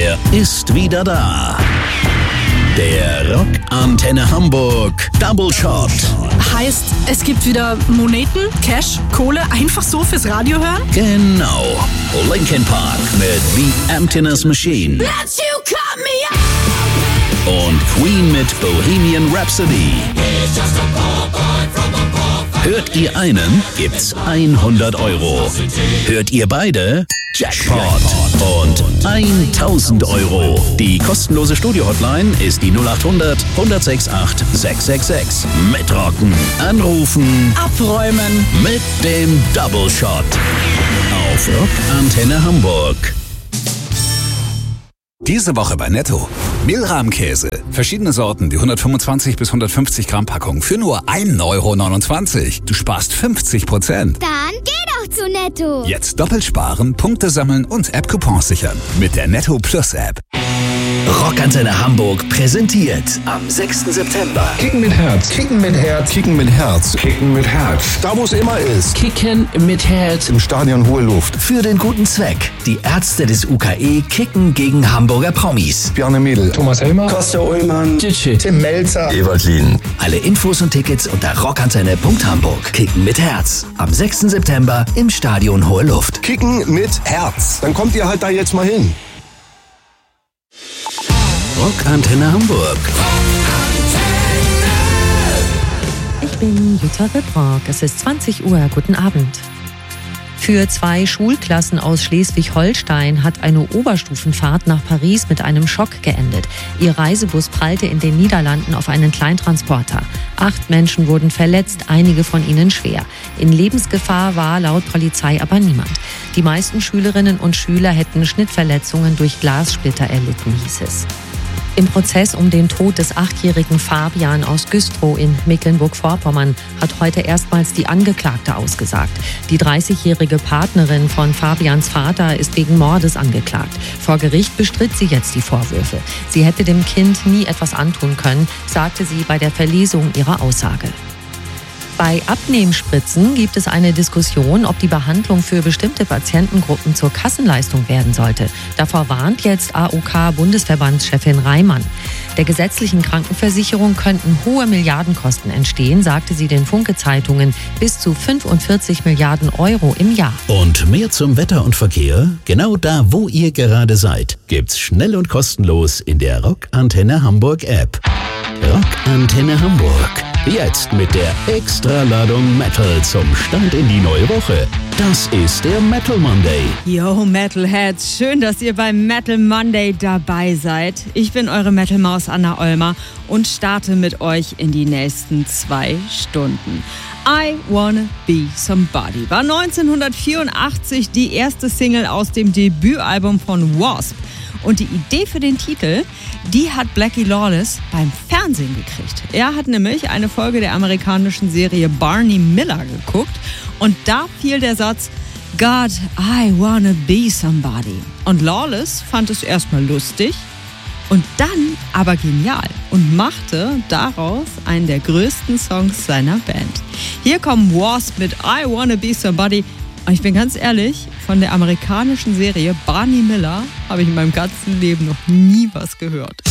Er ist wieder da. Der Rock Antenne Hamburg Double Shot. Heißt, es gibt wieder Moneten, Cash, Kohle, einfach so fürs Radio hören? Genau. Linkin Park mit The Emptiness Machine. Und Queen mit Bohemian Rhapsody. Hört ihr einen, gibt's 100 €. Hört ihr beide? Jackpot. Und 1000 €. Die kostenlose Studio-Hotline ist die 0800 106 666. Mitrocken, anrufen, Abräumen mit dem Double Shot. Auf Rock Antenne Hamburg. Diese Woche bei Netto. Mehlrahmkäse. Verschiedene Sorten, die 125 bis 150 Gramm Packung für nur 1,29 €. Du sparst 50%. Dann geh doch zu Netto. Jetzt doppelt sparen, Punkte sammeln und App-Coupons sichern. Mit der Netto Plus App. Rock Antenne Hamburg präsentiert am 6. September Kicken mit Herz. Kicken mit Herz. Kicken mit Herz. Kicken mit Herz. Da, wo es immer ist. Kicken mit Herz. Im Stadion Hohe Luft. für den guten Zweck. Die Ärzte des UKE kicken gegen Hamburger Promis. Bjarne Mädel. Thomas Helmer. Costa Ullmann. Tim Melzer. Ewald Lien. Alle Infos und Tickets unter rockantenne.hamburg. Kicken mit Herz. Am 6. September im Stadion Hohe Luft. Kicken mit Herz. Dann kommt ihr halt da jetzt mal hin. Rockantenne Hamburg. Ich bin Jutta Ripprock. Es ist 20 Uhr. Guten Abend. Für 2 Schulklassen aus Schleswig-Holstein hat eine Oberstufenfahrt nach Paris mit einem Schock geendet. Ihr Reisebus prallte in den Niederlanden auf einen Kleintransporter. 8 Menschen wurden verletzt, einige von ihnen schwer. In Lebensgefahr war laut Polizei aber niemand. Die meisten Schülerinnen und Schüler hätten Schnittverletzungen durch Glassplitter erlitten, hieß es. Im Prozess um den Tod des 8-jährigen Fabian aus Güstrow in Mecklenburg-Vorpommern hat heute erstmals die Angeklagte ausgesagt. Die 30-jährige Partnerin von Fabians Vater ist wegen Mordes angeklagt. Vor Gericht bestritt sie jetzt die Vorwürfe. Sie hätte dem Kind nie etwas antun können, sagte sie bei der Verlesung ihrer Aussage. Bei Abnehmspritzen gibt es eine Diskussion, ob die Behandlung für bestimmte Patientengruppen zur Kassenleistung werden sollte. Davor warnt jetzt AOK-Bundesverbandschefin Reimann. Der gesetzlichen Krankenversicherung könnten hohe Milliardenkosten entstehen, sagte sie den Funke-Zeitungen, bis zu 45 Milliarden € im Jahr. Und mehr zum Wetter und Verkehr? Genau da, wo ihr gerade seid, gibt's schnell und kostenlos in der Rockantenne Hamburg App. Rockantenne Hamburg. Jetzt mit der Extraladung Metal zum Start in die neue Woche. Das ist der Metal Monday. Yo, Metalheads, schön, dass ihr beim Metal Monday dabei seid. Ich bin eure Metal-Maus Anna Olmer und starte mit euch in die nächsten 2 Stunden. I Wanna Be Somebody war 1984 die erste Single aus dem Debütalbum von Wasp. Und die Idee für den Titel, die hat Blackie Lawless beim Fernsehen gekriegt. Er hat nämlich eine Folge der amerikanischen Serie Barney Miller geguckt und da fiel der Satz God, I wanna be somebody. Und Lawless fand es erstmal lustig und dann aber genial und machte daraus einen der größten Songs seiner Band. Hier kommen Wasp mit I Wanna Be Somebody. Und ich bin ganz ehrlich, von der amerikanischen Serie Barney Miller habe ich in meinem ganzen Leben noch nie was gehört.